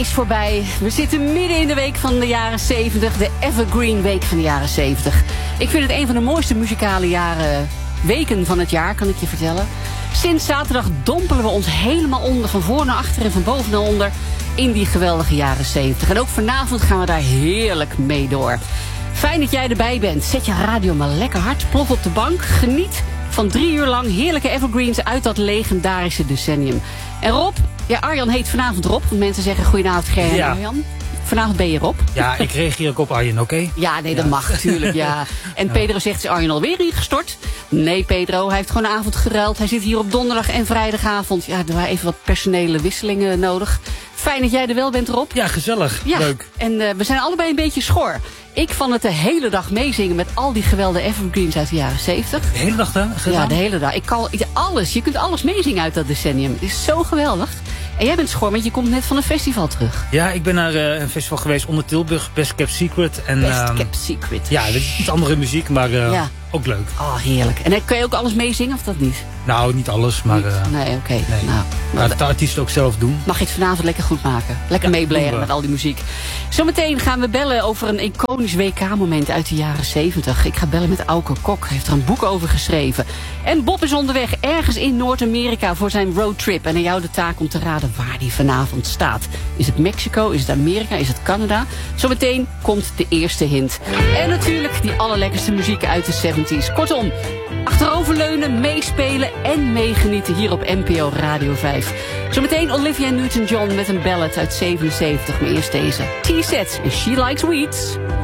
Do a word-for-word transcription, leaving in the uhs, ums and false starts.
Is voorbij. We zitten midden in de week van de jaren zeventig. De Evergreen Week van de jaren zeventig. Ik vind het een van de mooiste muzikale jaren, weken van het jaar, kan ik je vertellen. Sinds zaterdag dompelen we ons helemaal onder, van voor naar achter en van boven naar onder, in die geweldige jaren zeventig. En ook vanavond gaan we daar heerlijk mee door. Fijn dat jij erbij bent. Zet je radio maar lekker hard. Plof op de bank. Geniet van drie uur lang heerlijke evergreens uit dat legendarische decennium. En Rob, ja, Arjan heet vanavond Rob. Want mensen zeggen goedenavond Ger en ja. Arjan. Vanavond ben je Rob. Ja, ik reageer ook op Arjen, oké? Okay? Ja, nee, dat ja. mag natuurlijk, ja. En ja. Pedro zegt, is Arjen alweer ingestort? Nee, Pedro, hij heeft gewoon een avond geruild. Hij zit hier op donderdag en vrijdagavond. Ja, er waren even wat personele wisselingen nodig. Fijn dat jij er wel bent, Rob. Ja, gezellig. Ja. Leuk. En uh, we zijn allebei een beetje schor. Ik van het de hele dag meezingen met al die geweldige evergreens uit de jaren zeventig. De hele dag dan? Ja, de hele dag. Ik kan alles. Je kunt alles meezingen uit dat decennium. Het is zo geweldig. En jij bent schor, want je komt net van een festival terug. Ja, ik ben naar uh, een festival geweest onder Tilburg, Best Kept Secret. En, Best uh, Kept Secret. Ja, dat is iets andere muziek, maar uh, ja. ook leuk. Oh, heerlijk. En kun je ook alles meezingen of dat niet? Nou, niet alles, maar... Uh, nee, oké. Okay. Nee. Nou, maar het de artiest ook zelf doen. Mag je het vanavond lekker goed maken. Lekker ja, meeblaren met al die muziek. Zometeen gaan we bellen over een iconisch W K-moment uit de jaren zeventig. Ik ga bellen met Auke Kok. Hij heeft er een boek over geschreven. En Bob is onderweg ergens in Noord-Amerika voor zijn roadtrip. En aan jou de taak om te raden waar hij vanavond staat. Is het Mexico? Is het Amerika? Is het Canada? Zometeen komt de eerste hint. En natuurlijk die allerlekkerste muziek uit de zeventig. Kortom, achteroverleunen, meespelen en meegenieten hier op N P O Radio vijf. Zometeen Olivia Newton-John met een ballad uit zevenenzeventig. Maar eerst deze. T-Sets en She Likes Weeds.